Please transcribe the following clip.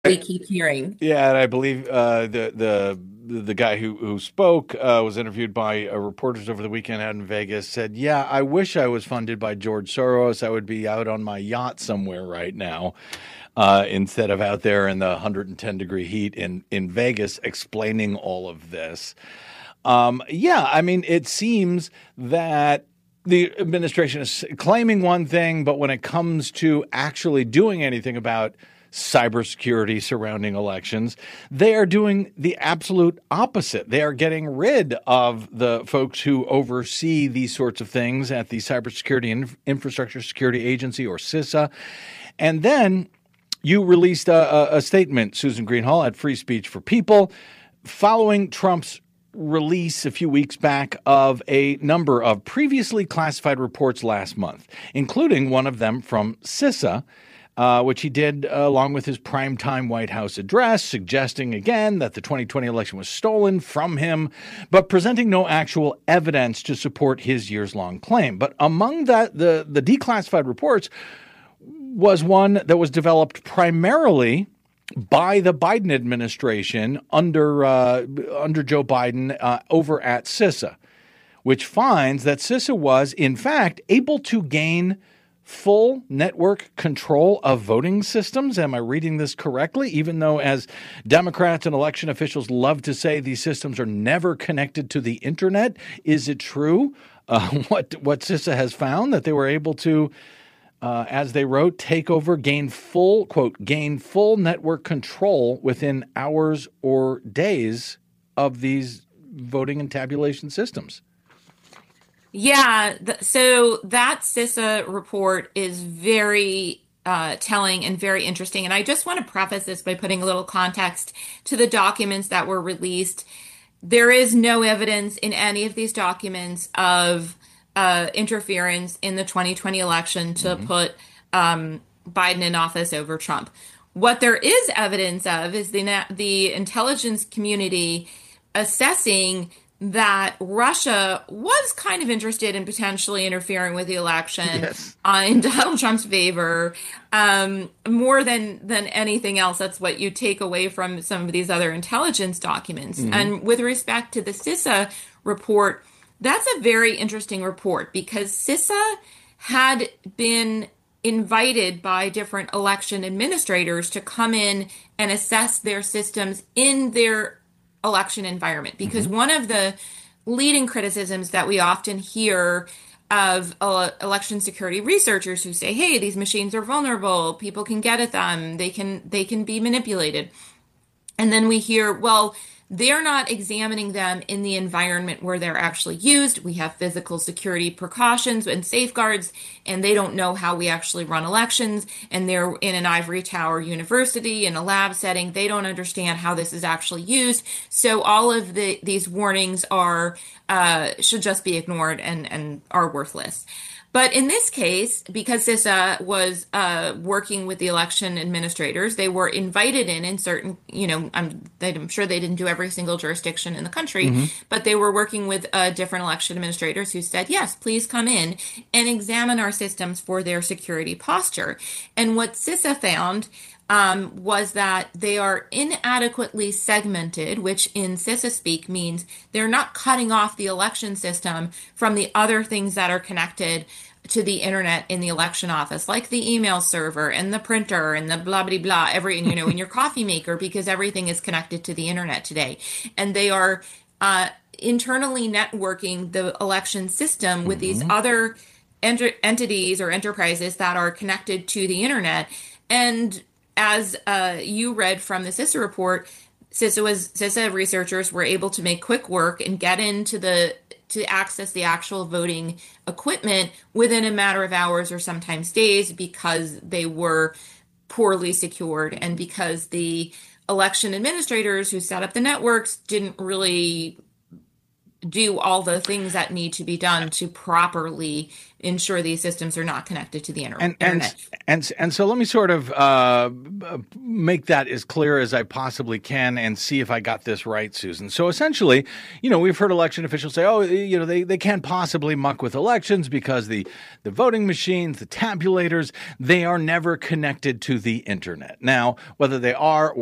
We keep hearing. Yeah, and I believe the guy who spoke was interviewed by reporters over the weekend out in Vegas. Said, "Yeah, I wish I was funded by George Soros. I would be out on my yacht somewhere right now, instead of out there in the 110-degree heat in Vegas explaining all of this." Yeah, I mean, it seems that the administration is claiming one thing, but when it comes to actually doing anything about cybersecurity surrounding elections, they are doing the absolute opposite. They are getting rid of the folks who oversee these sorts of things at the Cybersecurity and Infrastructure Security Agency, or CISA. And then you released a statement, Susan Greenhalgh, at Free Speech for People, following Trump's release a few weeks back of a number of previously classified reports last month, including one of them from CISA, which he did along with his primetime White House address, suggesting again that the 2020 election was stolen from him, but presenting no actual evidence to support his years-long claim. But among the declassified reports was one that was developed primarily by the Biden administration under Joe Biden over at CISA, which finds that CISA was, in fact, able to gain full network control of voting systems. Am I reading this correctly? Even though, as Democrats and election officials love to say, these systems are never connected to the internet, is it true? What CISA has found, that they were able to, as they wrote, take over, gain full, quote, gain full network control within hours or days of these voting and tabulation systems. Yeah, so that CISA report is very telling and very interesting. And I just want to preface this by putting a little context to the documents that were released. There is no evidence in any of these documents of interference in the 2020 election to put Biden in office over Trump. What there is evidence of is the intelligence community assessing that Russia was kind of interested in potentially interfering with the election Yes. in Donald Trump's favor, more than anything else. That's what you take away from some of these other intelligence documents. And with respect to the CISA report, that's a very interesting report because CISA had been invited by different election administrators to come in and assess their systems in their election environment. Because one of the leading criticisms that we often hear of election security researchers who say, hey, these machines are vulnerable, people can get at them, they can be manipulated. And then we hear, well, they're not examining them in the environment where they're actually used. We have physical security precautions and safeguards, and they don't know how we actually run elections. And they're in an ivory tower university in a lab setting. They don't understand how this is actually used. So all of these warnings are should just be ignored and are worthless. But in this case, because CISA was working with the election administrators, they were invited in certain, I'm sure they didn't do every single jurisdiction in the country, but they were working with different election administrators who said, yes, please come in and examine our systems for their security posture. And what CISA found was that they are inadequately segmented, which in CISA speak means they're not cutting off the election system from the other things that are connected to the internet in the election office, like the email server and the printer and the blah, blah, blah, in your coffee maker, because everything is connected to the internet today. And they are internally networking the election system with these other entities or enterprises that are connected to the internet. And as you read from the CISA report, CISA researchers were able to make quick work and get to access the actual voting equipment within a matter of hours or sometimes days because they were poorly secured and because the election administrators who set up the networks didn't really do all the things that need to be done to properly ensure these systems are not connected to the internet. And so let me sort of make that as clear as I possibly can and see if I got this right, Susan. So essentially, we've heard election officials say, they can't possibly muck with elections because the voting machines, the tabulators, they are never connected to the internet. Now, whether they are